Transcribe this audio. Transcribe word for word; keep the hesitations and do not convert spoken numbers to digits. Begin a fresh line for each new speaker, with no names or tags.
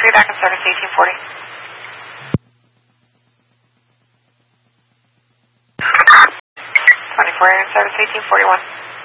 be back in service eighteen forty. twenty-four in service eighteen forty-one.